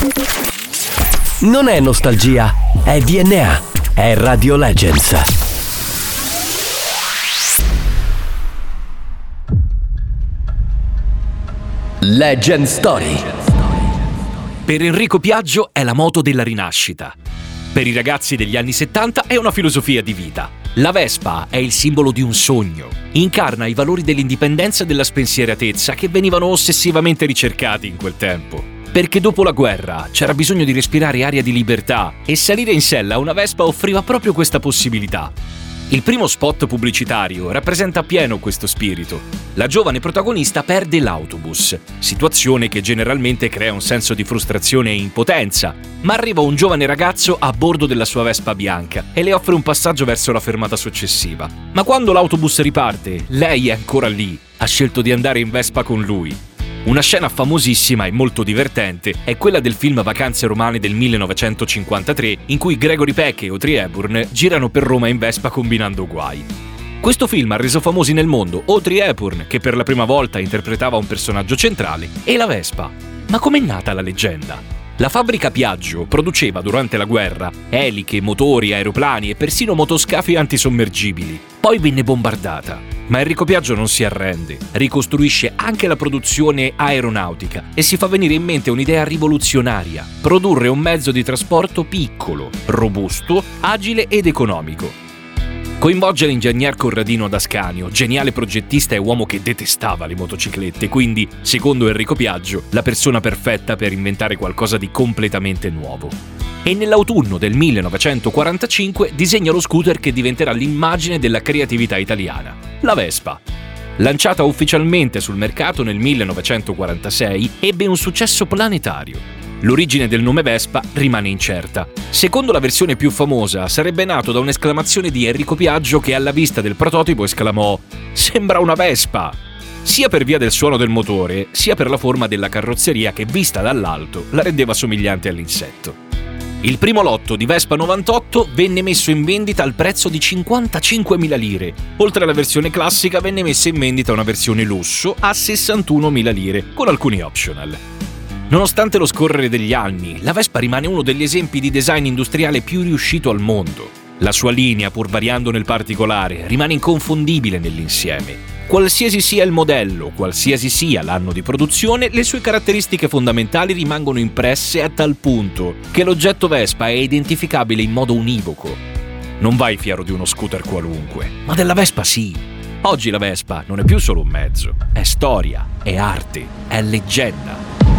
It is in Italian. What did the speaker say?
Non è nostalgia, è DNA, è Radio Legends. Legend Story. Per Enrico Piaggio è la moto della rinascita. Per i ragazzi degli anni 70 è una filosofia di vita. La Vespa è il simbolo di un sogno. Incarna i valori dell'indipendenza e della spensieratezza che venivano ossessivamente ricercati in quel tempo. Perché dopo la guerra c'era bisogno di respirare aria di libertà e salire in sella a una Vespa offriva proprio questa possibilità. Il primo spot pubblicitario rappresenta appieno questo spirito. La giovane protagonista perde l'autobus, situazione che generalmente crea un senso di frustrazione e impotenza, ma arriva un giovane ragazzo a bordo della sua Vespa bianca e le offre un passaggio verso la fermata successiva. Ma quando l'autobus riparte, lei è ancora lì, ha scelto di andare in Vespa con lui. Una scena famosissima e molto divertente è quella del film Vacanze romane del 1953, in cui Gregory Peck e Audrey Hepburn girano per Roma in Vespa combinando guai. Questo film ha reso famosi nel mondo Audrey Hepburn, che per la prima volta interpretava un personaggio centrale, e la Vespa. Ma com'è nata la leggenda? La fabbrica Piaggio produceva durante la guerra eliche, motori, aeroplani e persino motoscafi antisommergibili. Poi venne bombardata. Ma Enrico Piaggio non si arrende, ricostruisce anche la produzione aeronautica e si fa venire in mente un'idea rivoluzionaria: produrre un mezzo di trasporto piccolo, robusto, agile ed economico. Coinvolge l'ingegner Corradino Dascanio, geniale progettista e uomo che detestava le motociclette, quindi, secondo Enrico Piaggio, la persona perfetta per inventare qualcosa di completamente nuovo. E nell'autunno del 1945 disegna lo scooter che diventerà l'immagine della creatività italiana, la Vespa. Lanciata ufficialmente sul mercato nel 1946, ebbe un successo planetario. L'origine del nome Vespa rimane incerta. Secondo la versione più famosa, sarebbe nato da un'esclamazione di Enrico Piaggio che alla vista del prototipo esclamò «Sembra una Vespa!», sia per via del suono del motore, sia per la forma della carrozzeria che, vista dall'alto, la rendeva somigliante all'insetto. Il primo lotto di Vespa 98 venne messo in vendita al prezzo di 55.000 lire. Oltre alla versione classica venne messa in vendita una versione lusso a 61.000 lire, con alcuni optional. Nonostante lo scorrere degli anni, la Vespa rimane uno degli esempi di design industriale più riuscito al mondo. La sua linea, pur variando nel particolare, rimane inconfondibile nell'insieme. Qualsiasi sia il modello, qualsiasi sia l'anno di produzione, le sue caratteristiche fondamentali rimangono impresse a tal punto che l'oggetto Vespa è identificabile in modo univoco. Non vai fiero di uno scooter qualunque, ma della Vespa sì. Oggi la Vespa non è più solo un mezzo, è storia, è arte, è leggenda.